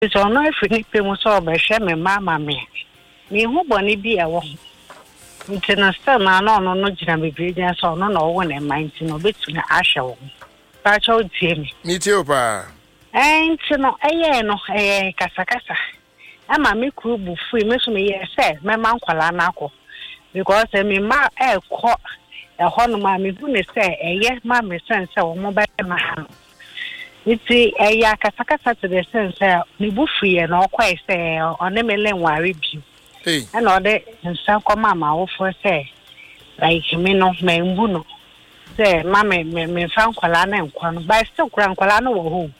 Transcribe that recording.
So no if ni pe mo so be hwe me mama me. Me hu boni bi e wo. Nti na still na no gina me bi dia so no wo na mind no betu na ahwe wo. Ba cha o tie me. Me tie pa. Nti no kasa. Ama me kru bu fu me so me ye say me man kwala na akọ. Because me ma ekọ ho no ma me hu ne say ma me sense wo mo ba ma ha. Iti kasa to the sense me bu fu ye na okwa say one me le nware bi. Hey. And ode nsan ko mama wo for say like me no me mbu no. Say ma me fan kwala na nkwa no. But still kwala no wo ho.